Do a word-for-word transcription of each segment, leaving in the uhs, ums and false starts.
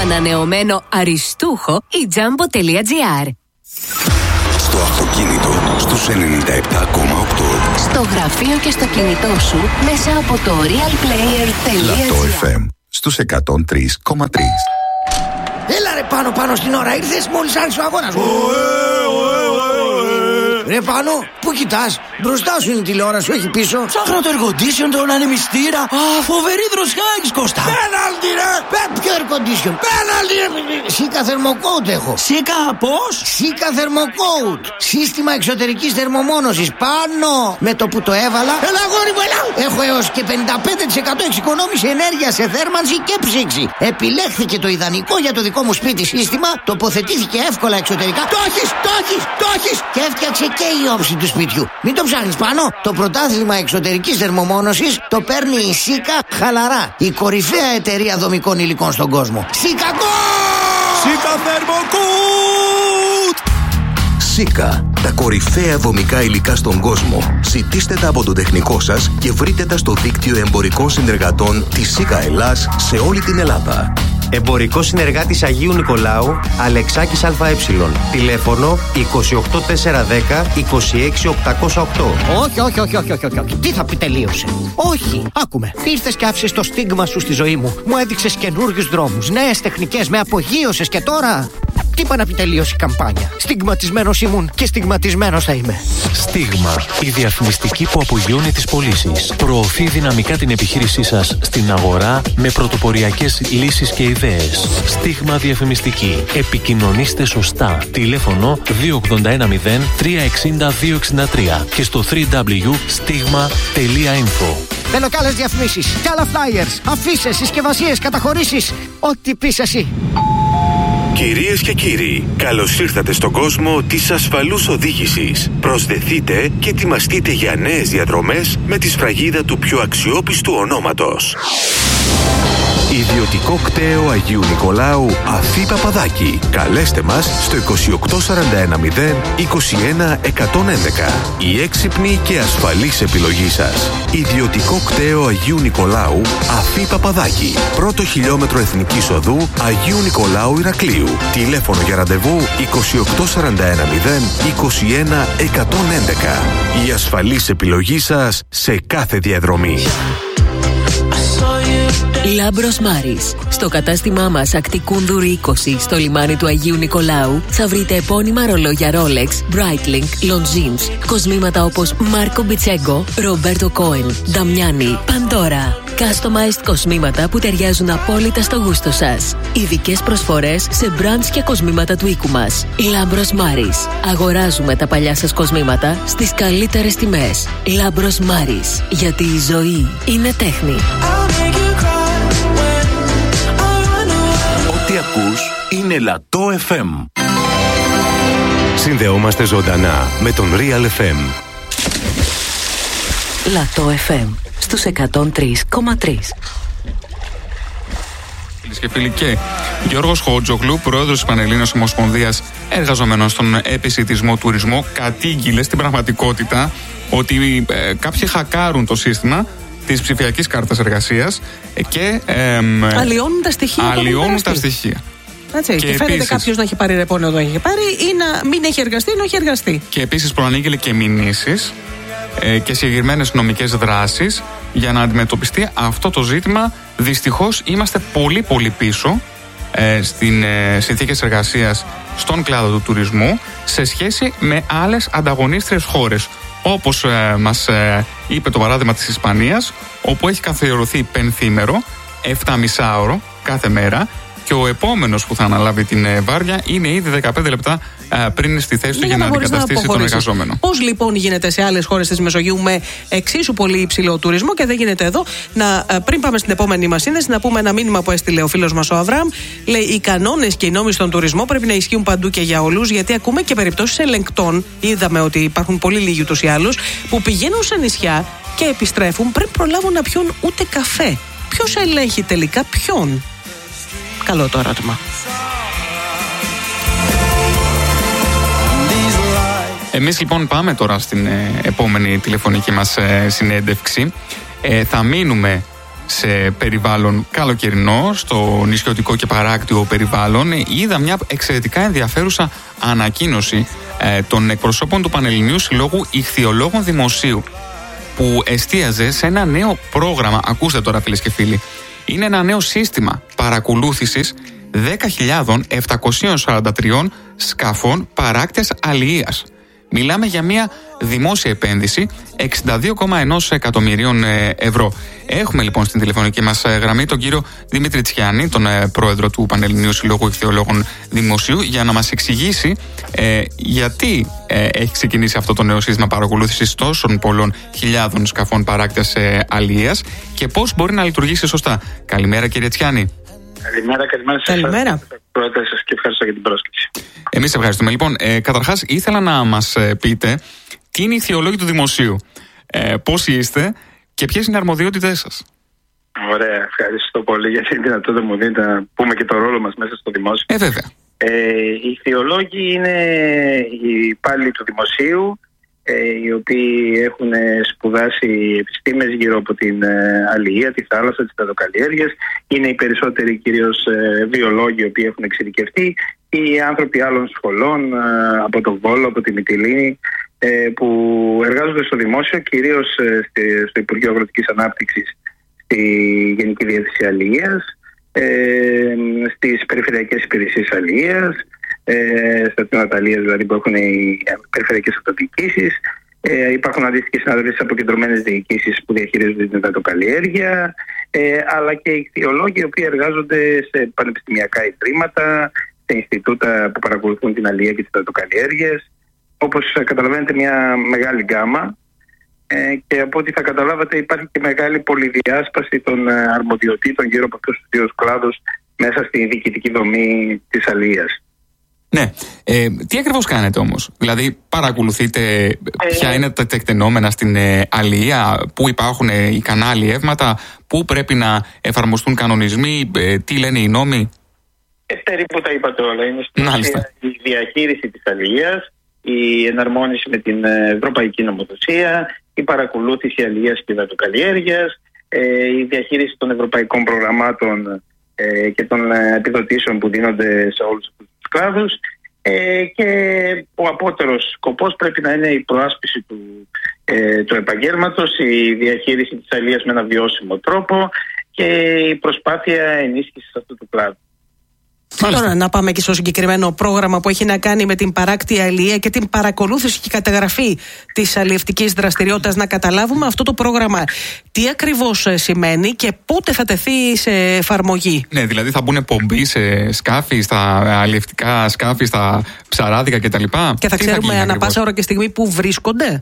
ανανεωμένο αριστούχο η Jumbo.gr. Στο αυτοκίνητο στους ενενήντα επτά κόμμα οκτώ. Στο γραφείο και στο κινητό σου μέσα από το realplayer.gr. Λατό εφ εμ στους εκατόν τρία κόμμα τρία. Έλα ρε πάνω πάνω στην ώρα, ήρθες μόλις άρχισε ο αγώνας μου. Ρε πάνω, πού κοιτάς? Μπροστά σου είναι η τηλεόραση, όχι πίσω. Ψάχνω το air condition, τον ανεμιστήρα. Α, φοβερή δροσιά έχεις, Κώστα. Πέναλτι ρε! Ποιο air condition? Πέναλτι ρε! Σίκα θερμοκόουτ έχω. Σίκα πώς? Σίκα θερμοκόουτ. Σύστημα εξωτερικής θερμομόνωσης. Πάνω! Με το που το έβαλα. Έλα αγόρι μου, έλα! Έχω έως και πενήντα πέντε τοις εκατό εξοικονόμηση ενέργεια σε θέρμανση και ψήξη. Επιλέχθηκε το ιδανικό για το δικό μου σπίτι σύστημα. Τοποθετήθηκε εύκολα εξωτερικά. Το έχεις, το έχεις, το έχεις! Και έφτιαξε και η όψη του σπιτιού. Μην το ψάχνεις πάνω. Το πρωτάθλημα εξωτερικής θερμομόνωσης το παίρνει η Σίκα χαλαρά. Η κορυφαία εταιρεία δομικών υλικών στον κόσμο. Σίκα Σίκα θερμοκούτ! Σίκα, τα κορυφαία δομικά υλικά στον κόσμο. Ζητήστε τα από τον τεχνικό σας και βρείτε τα στο δίκτυο εμπορικών συνεργατών της Σίκα Ελλάς σε όλη την Ελλάδα. Εμπορικό συνεργάτης Αγίου Νικολάου, Αλεξάκης ΑΕ. Τηλέφωνο είκοσι οκτώ τετρακόσια δέκα είκοσι έξι οκτακόσια οκτώ. Όχι, όχι, όχι, όχι, όχι, όχι. Τι θα πει τελείωσε? Όχι, άκουμε. Ήρθες και άφησες το στίγμα σου στη ζωή μου. Μου έδειξες καινούριους δρόμους, νέες τεχνικές, με απογείωσες και τώρα. Τι είπα να πει τελείωσε η καμπάνια? Στιγματισμένος ήμουν και στιγματισμένος θα είμαι. Στίγμα, η διαφημιστική που απογειώνει τις πωλήσεις. Προωθεί δυναμικά την επιχείρησή σας στην αγορά με πρωτοποριακές λύσεις και ιδέες. Στίγμα διαφημιστική. Επικοινωνήστε σωστά. Τηλέφωνο δύο οκτώ ένα μηδέν τρία εξήντα δύο εξήντα τρία και στο double-u double-u double-u τελεία stigma τελεία info. Θέλω κι άλλες διαφημίσεις, κι άλλα flyers, αφήσεις, συσκευασίες, καταχωρήσεις. Ό,τι πεις εσύ. Κυρίες και κύριοι, καλώς ήρθατε στον κόσμο της ασφαλούς οδήγησης. Προσδεθείτε και ετοιμαστείτε για νέες διαδρομές με τη σφραγίδα του πιο αξιόπιστου ονόματος. Ιδιωτικό κτέο Αγίου Νικολάου Αφή Παπαδάκη. Καλέστε μας στο είκοσι οκτώ σαράντα ένα μηδέν είκοσι ένα εκατόν έντεκα. Η έξυπνη και ασφαλής επιλογή σας. Ιδιωτικό κτέο Αγίου Νικολάου Αφή Παπαδάκη. Πρώτο χιλιόμετρο Εθνικής Οδού Αγίου Νικολάου Ηρακλείου. Τηλέφωνο για ραντεβού είκοσι οκτώ σαράντα ένα μηδέν είκοσι ένα εκατόν έντεκα. Η ασφαλής επιλογή σας σε κάθε διαδρομή. Λάμπρος Μάρης. Στο κατάστημά μας Ακτικούνδουρη είκοσι στο λιμάνι του Αγίου Νικολάου θα βρείτε επώνυμα ρολόγια Rolex, Breitling, Longines, κοσμήματα όπως Μάρκο Μπιτσέγκο, Ρομπέρτο Κόεν, Νταμιάνι, Παντόρα. Customized κοσμήματα που ταιριάζουν απόλυτα στο γούστο σας. Ειδικές προσφορές σε brands και κοσμήματα του οίκου μας. Λάμπρος Μάρης. Αγοράζουμε τα παλιά σας κοσμήματα στις καλύτερες τιμές. Λάμπρος Μάρης. Γιατί η ζωή είναι τέχνη. Ό,τι ακούς είναι Λατό εφ εμ. Συνδεόμαστε ζωντανά με τον Real εφ εμ. Λατό εφ εμ στους εκατόν τρία κόμμα τρία. Φίλες και φίλοι, και Γιώργος Χότζογλου, πρόεδρος της Πανελλήνιας Ομοσπονδίας Εργαζομένων στον Επισιτισμό Τουρισμό, κατήγγειλε στην πραγματικότητα ότι ε, κάποιοι χακάρουν το σύστημα της ψηφιακής κάρτας εργασίας και ε, αλλοιώνουν τα στοιχεία. Αλλοιώνουν τα στοιχεία. Έτσι, και, και φαίνεται επίσης, κάποιος να έχει πάρει ρεπό να το έχει πάρει ή να μην έχει εργαστεί ή να έχει εργαστεί. Και επίσης προανήγγειλε και μηνύσεις ε, και συγκεκριμένες νομικές δράσεις για να αντιμετωπιστεί αυτό το ζήτημα. Δυστυχώς είμαστε πολύ πολύ πίσω ε, στην ε, συνθήκες εργασίας στον κλάδο του τουρισμού σε σχέση με άλλες ανταγωνίστριες χώρες. Όπως ε, μας ε, είπε το παράδειγμα της Ισπανίας, όπου έχει καθιερωθεί πενθήμερο, επτάμισάωρο κάθε μέρα, και ο επόμενος που θα αναλάβει την ε, βάρδια είναι ήδη δεκαπέντε λεπτά ε, πριν στη θέση του για να αντικαταστήσει τον εργαζόμενο. Πώς λοιπόν γίνεται σε άλλες χώρες της Μεσογείου με εξίσου πολύ υψηλό τουρισμό και δεν γίνεται εδώ? Να, ε, πριν πάμε στην επόμενη μας σύνδεση, να πούμε ένα μήνυμα που έστειλε ο φίλος μας ο Αβραάμ. Λέει: οι κανόνες και οι νόμοι στον τουρισμό πρέπει να ισχύουν παντού και για όλους, γιατί ακούμε και περιπτώσεις ελεγκτών. Είδαμε ότι υπάρχουν πολύ λίγοι ούτως ή άλλως που πηγαίνουν σε νησιά και επιστρέφουν πριν προλάβουν να πιούν ούτε καφέ. Ποιος ελέγχει τελικά ποιον? Καλό το ερώτημα. Εμείς λοιπόν πάμε τώρα στην ε, επόμενη τηλεφωνική μας ε, συνέντευξη. Ε, θα μείνουμε σε περιβάλλον καλοκαιρινό, στο νησιωτικό και παράκτιο περιβάλλον, είδα μια εξαιρετικά ενδιαφέρουσα ανακοίνωση ε, των εκπροσώπων του Πανελληνίου Συλλόγου Ιχθυολόγων Δημοσίου, που εστίαζε σε ένα νέο πρόγραμμα. Ακούστε τώρα, φίλες και φίλοι. Είναι ένα νέο σύστημα παρακολούθησης δέκα χιλιάδες επτακόσια σαράντα τρία σκαφών παράκτιας αλληλείας. Μιλάμε για μια δημόσια επένδυση εξήντα δύο κόμμα ένα εκατομμυρίων ευρώ. Έχουμε λοιπόν στην τηλεφωνική μας γραμμή τον κύριο Δημήτρη Τσιάννη, τον πρόεδρο του Πανελληνίου Συλλόγου Ιχθυολόγων Δημοσίου, για να μας εξηγήσει ε, γιατί ε, έχει ξεκινήσει αυτό το νέο σύστημα παρακολούθησης τόσων πολλών χιλιάδων σκαφών παράκτιας ε, αλληλείας και πώς μπορεί να λειτουργήσει σωστά. Καλημέρα, κύριε Τσιάννη. Καλημέρα, καλημέρα σας. Καλημέρα. Πρόεδρε σας και ευχαριστώ για την πρόσκληση. Εμείς ευχαριστούμε. Λοιπόν, ε, καταρχάς ήθελα να μας ε, πείτε τι είναι οι ιχθυολόγοι του Δημοσίου, ε, πόσοι είστε και ποιες είναι οι αρμοδιότητές σας. Ωραία, ευχαριστώ πολύ για την δυνατότητα μου δίνετε να πούμε και το ρόλο μας μέσα στο δημόσιο. Ε, βέβαια. Ε, οι ιχθυολόγοι είναι οι υπάλληλοι του Δημοσίου, ε, οι οποίοι έχουν σπουδάσει επιστήμες γύρω από την ε, αλληλεία, τη θάλασσα, τις υδατοκαλλιέργειες. Είναι οι περισσότεροι κυρίως ε, βιολόγοι, οι οποίοι έχουν εξειδικευτεί, ή άνθρωποι άλλων σχολών, ε, από τον Βόλο, από τη Μυτιλήνη, ε, που εργάζονται στο δημόσιο, κυρίως ε, στο Υπουργείο Αγροτικής Ανάπτυξης, στη Γενική Διεύθυνση Αλληλείας, ε, στις Περιφερειακές Υπηρεσίες Αλληλείας, ε, στα τμήματα αλληλείας δηλαδή που έχουν οι περιφερειακές αυτοδιοικήσεις. Ε, υπάρχουν αντίστοιχες συναδελφοί στις αποκεντρωμένες διοικήσεις που διαχειρίζονται την υδατοκαλλιέργεια, ε, αλλά και οι ιχθυολόγοι οι οποίοι εργάζονται σε πανεπιστημιακά ιδρύματα, σε Ινστιτούτα που παρακολουθούν την αλληλεία και τις υδατοκαλλιέργειες. Όπως καταλαβαίνετε, μια μεγάλη γκάμα. Ε, και από ό,τι θα καταλάβατε, υπάρχει και μεγάλη πολυδιάσπαση των ε, αρμοδιοτήτων γύρω από αυτούς τους δύο κλάδους μέσα στη διοικητική δομή της αλληλείας. Ναι. Ε, τι ακριβώς κάνετε όμως? Δηλαδή, παρακολουθείτε ε, ποια είναι τα τεκτενόμενα στην ε, αλληλεία, πού υπάρχουν ε, ικανά αλλιεύματα, πού πρέπει να εφαρμοστούν κανονισμοί, ε, τι λένε οι νόμοι? Ε, περίπου τα είπατε όλα. Είναι στην ουσία η διαχείριση της αλληλείας, η εναρμόνιση με την ευρωπαϊκή νομοθεσία, η παρακολούθηση αλληλείας και υδατοκαλλιέργειας, ε, η διαχείριση των ευρωπαϊκών προγραμμάτων ε, και των επιδοτήσεων που δίνονται σε όλους τους κλάδους, ε, και ο απότερος σκοπός πρέπει να είναι η προάσπιση του, ε, του επαγγέλματος, η διαχείριση της αλληλείας με ένα βιώσιμο τρόπο και η προσπάθεια ενίσχυσης αυτού του κλάδου. Τώρα να πάμε και στο συγκεκριμένο πρόγραμμα που έχει να κάνει με την παράκτια αλληλεία και την παρακολούθηση και καταγραφή της αλλιευτικής δραστηριότητας. Να καταλάβουμε αυτό το πρόγραμμα τι ακριβώς σημαίνει και πότε θα τεθεί σε εφαρμογή. Ναι, δηλαδή θα μπουν πομποί σε σκάφη, στα αλλιευτικά σκάφη, στα ψαράδικα κτλ. Και θα τι ξέρουμε θα ανά πάσα ώρα και στιγμή που βρίσκονται.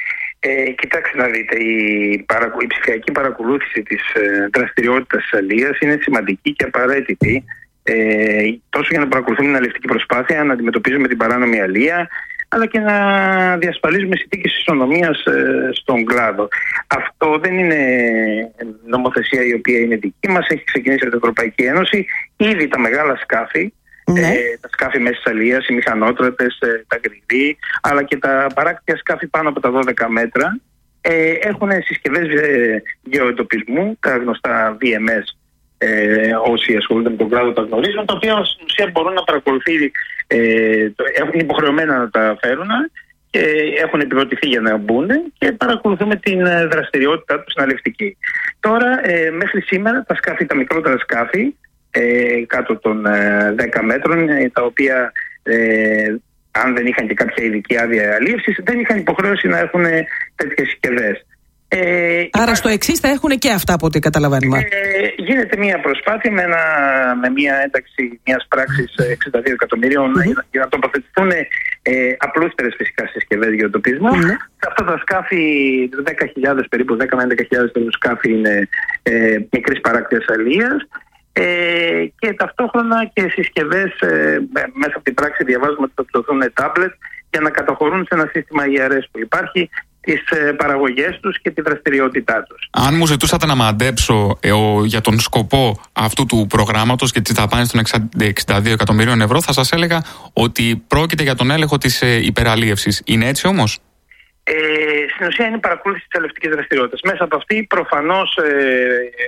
Ε, κοιτάξτε να δείτε, η, παρακο... η ψηφιακή παρακολούθηση της ε, δραστηριότητας της αλληλείας είναι σημαντική και απαραίτητη. Ε, τόσο για να παρακολουθούμε την αλληλευτική προσπάθεια, να αντιμετωπίζουμε την παράνομη αλληλεία, αλλά και να διασφαλίζουμε συνθήκες ισονομίας ε, στον κλάδο. Αυτό δεν είναι νομοθεσία η οποία είναι δική μας, έχει ξεκινήσει από την Ευρωπαϊκή Ένωση. Ήδη τα μεγάλα σκάφη, ναι. ε, τα σκάφη μέσης αλληλείας, οι μηχανότρατες, ε, τα γκριδί, αλλά και τα παράκτια σκάφη πάνω από τα δώδεκα μέτρα, ε, έχουν συσκευές ε, γεωεντοπισμού, τα γνωστά βι εμ ες. Ε, όσοι ασχολούνται με τον κλάδο τα γνωρίζουν, τα οποία στην ουσία μπορούν να παρακολουθεί, ε, έχουν υποχρεωμένα να τα φέρουν και έχουν επιδοτηθεί για να μπουν και παρακολουθούμε την δραστηριότητά τους στην αλληλευτική. Τώρα, ε, μέχρι σήμερα, τα σκάφη, τα μικρότερα σκάφη, ε, κάτω των ε, δέκα μέτρων, ε, τα οποία ε, αν δεν είχαν και κάποια ειδική άδεια αλλήλευσης, δεν είχαν υποχρέωση να έχουν τέτοιες συσκευές. Ε, Άρα υπάρχει... στο εξής θα έχουν και αυτά από ό,τι καταλαβαίνουμε. Ε, γίνεται μια προσπάθεια με, ένα, με μια ένταξη μιας πράξης εξήντα δύο εκατομμυρίων mm-hmm. για να τοποθετηθούν ε, απλούστερες φυσικά συσκευές γεωτοπισμού. Mm-hmm. Σε αυτά τα σκάφη, δέκα χιλιάδες περίπου, δέκα με έντεκα χιλιάδες περίπου σκάφη είναι ε, μικρής παράκτειας αλληλείας. Ε, και ταυτόχρονα και συσκευές, ε, μέσα από την πράξη διαβάζουμε ότι θα δοθούν τάμπλετ για να καταχωρούν σε ένα σύστημα ι αρ ες που υπάρχει τις ε, παραγωγές τους και τη δραστηριότητά τους. Αν μου ζητούσατε να μαντέψω ε, ο, για τον σκοπό αυτού του προγράμματος και τις δαπάνες των εξήντα δύο εκατομμυρίων ευρώ, θα σας έλεγα ότι πρόκειται για τον έλεγχο της ε, υπεραλίευσης. Είναι έτσι όμως? Ε, στην ουσία είναι η παρακολούθηση της αλληλευτικής δραστηριότητας. Μέσα από αυτή προφανώς ε,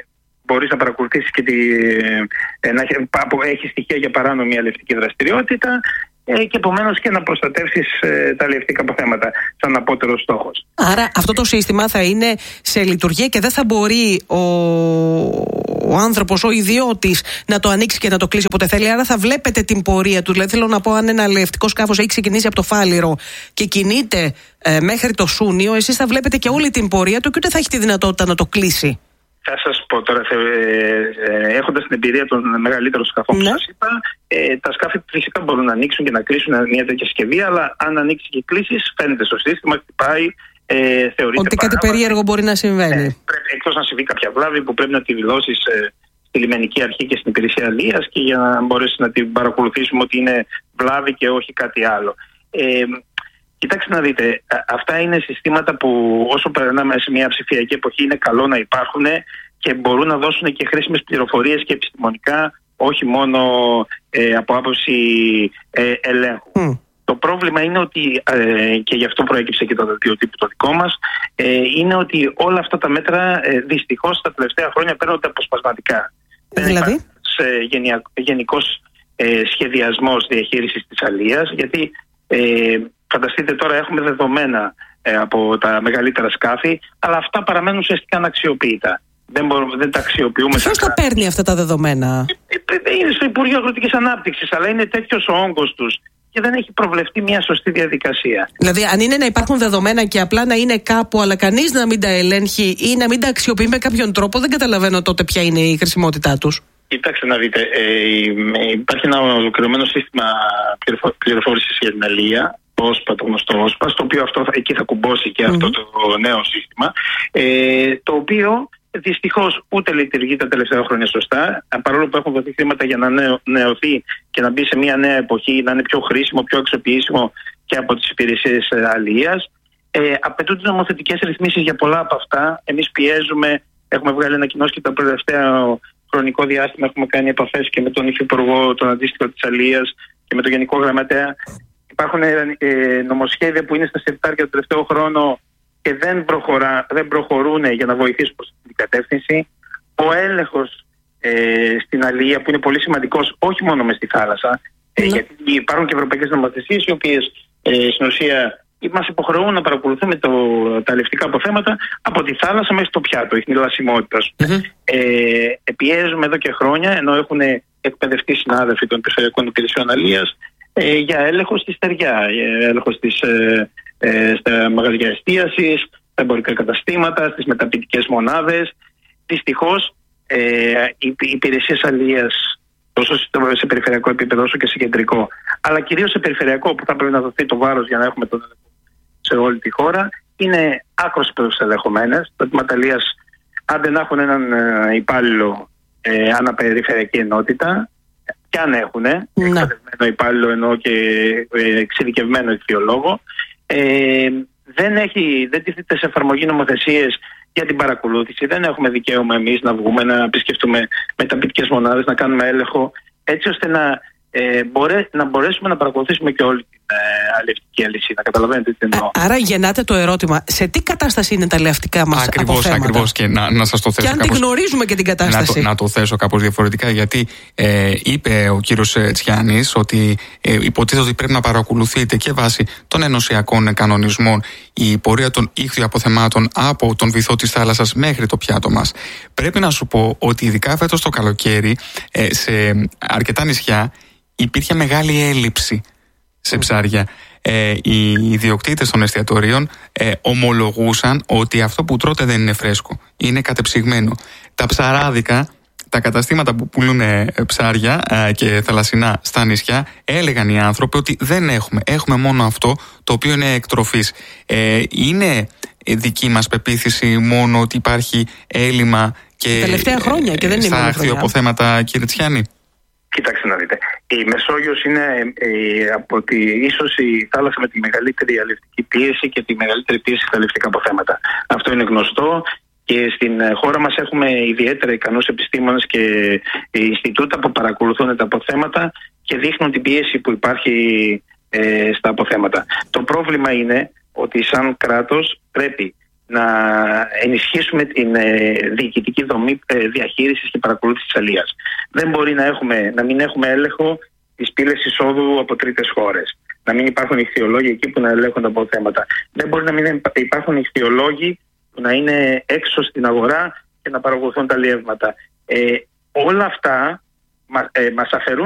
μπορείς να παρακολουθήσεις και τη, ε, να έχει στοιχεία για παράνομη αλλιευτική δραστηριότητα ε, και επομένως και να προστατεύσεις ε, τα αλλιευτικά αποθέματα σαν απότερος στόχος. Άρα αυτό το σύστημα θα είναι σε λειτουργία και δεν θα μπορεί ο, ο άνθρωπος, ο ιδιώτης να το ανοίξει και να το κλείσει όποτε θέλει. Άρα θα βλέπετε την πορεία του. Δηλαδή θέλω να πω, αν ένα αλλιευτικό σκάφος έχει ξεκινήσει από το Φάληρο και κινείται ε, μέχρι το Σούνιο, εσείς θα βλέπετε και όλη την πορεία του και ούτε θα έχει τη δυνατότητα να το κλείσει. Θα σας πω τώρα, ε, ε, έχοντας την εμπειρία των μεγαλύτερων σκαφών που ναι. σας είπα, ε, τα σκάφη φυσικά μπορούν να ανοίξουν και να κλείσουν μια τέτοια συσκευή, αλλά αν ανοίξει και κλείσει, φαίνεται στο σύστημα, χτυπάει, ε, θεωρείται ότι κάτι περίεργο μπορεί να συμβαίνει. Ε, πρέπει, εκτός να συμβεί κάποια βλάβη που πρέπει να τη δηλώσεις ε, στη λιμενική αρχή και στην υπηρεσία αλίας και για να μπορέσει να την παρακολουθήσουμε ότι είναι βλάβη και όχι κάτι άλλο. Ε, Κοιτάξτε να δείτε, αυτά είναι συστήματα που όσο περνάμε σε μια ψηφιακή εποχή είναι καλό να υπάρχουν και μπορούν να δώσουν και χρήσιμες πληροφορίες και επιστημονικά, όχι μόνο ε, από άποψη ε, ελέγχου. Mm. Το πρόβλημα είναι ότι, ε, και γι' αυτό προέκυψε και το δελτίο τύπου το δικό μας, ε, είναι ότι όλα αυτά τα μέτρα ε, δυστυχώς τα τελευταία χρόνια παίρνονται αποσπασματικά. Δηλαδή? Δεν υπάρχει γενικός ε, σχεδιασμός διαχείρισης της αλίας, γιατί ε, φανταστείτε τώρα έχουμε δεδομένα ε, από τα μεγαλύτερα σκάφη, αλλά αυτά παραμένουν ουσιαστικά αναξιοποιητά. Δεν, μπορούμε, δεν τα αξιοποιούμε. Ποιος τα παίρνει αυτά τα δεδομένα? Είναι στο Υπουργείο Αγροτικής Ανάπτυξης, αλλά είναι τέτοιος ο όγκος τους και δεν έχει προβλεφτεί μια σωστή διαδικασία. Δηλαδή, αν είναι να υπάρχουν δεδομένα και απλά να είναι κάπου, αλλά κανείς να μην τα ελέγχει ή να μην τα αξιοποιεί με κάποιον τρόπο, δεν καταλαβαίνω τότε ποια είναι η χρησιμότητά τους. Κοιτάξτε να δείτε, ε, υπάρχει ένα ολοκληρωμένο σύστημα πληροφόρησης για την αλία, ΟΣΠΑ, το γνωστό ΟΣΠΑ, στο οποίο αυτό, εκεί θα κουμπώσει και mm-hmm. αυτό το νέο σύστημα, ε, το οποίο δυστυχώς ούτε λειτουργεί τα τελευταία χρόνια σωστά, παρόλο που έχουν δοθεί χρήματα για να νεωθεί και να μπει σε μια νέα εποχή, να είναι πιο χρήσιμο, πιο αξιοποιήσιμο και από τις υπηρεσίες αλίας. Ε, απαιτούνται νομοθετικές ρυθμίσεις για πολλά από αυτά. Εμείς πιέζουμε, έχουμε βγάλει ανακοινώσεις και το τελευταίο χρονικό διάστημα έχουμε κάνει επαφές και με τον Υφυπουργό, τον αντίστοιχο της αλίας και με τον Γενικό Γραμματέα. Υπάρχουν ε, νομοσχέδια που είναι στα συρτάρια το τελευταίο χρόνο και δεν, προχωρά, δεν προχωρούν για να βοηθήσουν προς την κατεύθυνση. Ο έλεγχος ε, στην αλία που είναι πολύ σημαντικός, όχι μόνο μες στη θάλασσα, ε, γιατί υπάρχουν και ευρωπαϊκές νομοθεσίες οι οποίες ε, στην ουσία μας υποχρεούν να παρακολουθούμε το, τα αλλιευτικά αποθέματα από τη θάλασσα μέχρι στο πιάτο, η χνηλασιμότητα. Mm-hmm. Ε, πιέζουμε εδώ και χρόνια, ενώ έχουν εκπαιδευτεί συνάδελφοι των περιφερειακών υπηρεσιών αλίας, ε, για έλεγχο στη στεριά, για έλεγχο στις, ε, ε, στα μαγαζιά εστίασης, στα εμπορικά καταστήματα, στις μεταποιητικές μονάδες. Δυστυχώς, ε, οι υπηρεσίες αλίας, τόσο σε περιφερειακό επίπεδο όσο και σε κεντρικό, αλλά κυρίως σε περιφερειακό που θα πρέπει να δοθεί το βάρος για να έχουμε τον έλεγχο σε όλη τη χώρα, είναι άκρως ελεγχομένες. Τα τμήματα αλίας, αν δεν έχουν έναν ε, υπάλληλο ε, αναπεριφερειακή ενότητα, και αν έχουν ε, εκπαιδευμένο υπάλληλο ενώ και ε, εξειδικευμένο ηχθειολόγο, ε, δεν, έχει, δεν τίθεται σε εφαρμογή νομοθεσίες για την παρακολούθηση. Δεν έχουμε δικαίωμα εμείς να βγούμε, να επισκεφτούμε μεταποιητικές μονάδες, να κάνουμε έλεγχο, έτσι ώστε να, ε, μπορέ, να μπορέσουμε να παρακολουθήσουμε και όλη την ε, αλλιευτική αλυσίδα. Καταλαβαίνετε τι εννοώ. Άρα γεννάται το ερώτημα, σε τι κατάσταση είναι τα αλλιευτικά μας ακριβώς, αποθέματα? Ακριβώς, και να, να σας το θέσω. Και αν κάπως, την γνωρίζουμε και την κατάσταση. Να το, να το θέσω κάπως διαφορετικά, γιατί ε, είπε ο κύριος Τσιάνης ότι ε, υποτίθεται ότι πρέπει να παρακολουθείτε και βάσει των ενωσιακών κανονισμών η πορεία των ήχθιων αποθεμάτων από τον βυθό της θάλασσας μέχρι το πιάτο μας. Πρέπει να σου πω ότι ειδικά φέτος το καλοκαίρι ε, σε αρκετά νησιά υπήρχε μεγάλη έλλειψη σε ψάρια. Ε, οι ιδιοκτήτες των εστιατορίων ε, ομολογούσαν ότι αυτό που τρώτε δεν είναι φρέσκο, είναι κατεψυγμένο. Τα ψαράδικα, τα καταστήματα που πουλούν ψάρια ε, και θαλασσινά στα νησιά, έλεγαν οι άνθρωποι ότι δεν έχουμε, έχουμε μόνο αυτό το οποίο είναι εκτροφής. Ε, είναι δική μας πεποίθηση μόνο ότι υπάρχει έλλειμμα και, τελευταία χρόνια και δεν είναι στα αχθιοποθέματα, κύριε Τσιάνη? Κοιτάξτε να δείτε. Η Μεσόγειος είναι ε, από τη, ίσως η θάλασσα με τη μεγαλύτερη αλλιευτική πίεση και τη μεγαλύτερη πίεση στα αλλιευτικά αποθέματα. Αυτό είναι γνωστό και στην χώρα μας έχουμε ιδιαίτερα ικανούς επιστήμονες και Ινστιτούτα που παρακολουθούν τα αποθέματα και δείχνουν την πίεση που υπάρχει ε, στα αποθέματα. Το πρόβλημα είναι ότι σαν κράτος πρέπει να ενισχύσουμε την ε, διοικητική δομή ε, διαχείρισης και παρακολούθησης της αλίας. Δεν μπορεί να, έχουμε, να μην έχουμε έλεγχο τις πύλες εισόδου από τρίτες χώρες. Να μην υπάρχουν ιχθυολόγοι εκεί που να ελέγχουν τα αποθέματα. Δεν μπορεί να μην υπάρχουν ιχθυολόγοι που να είναι έξω στην αγορά και να παρακολουθούν τα αλλιεύματα. Ε, όλα αυτά μα, ε, μας αφαιρούν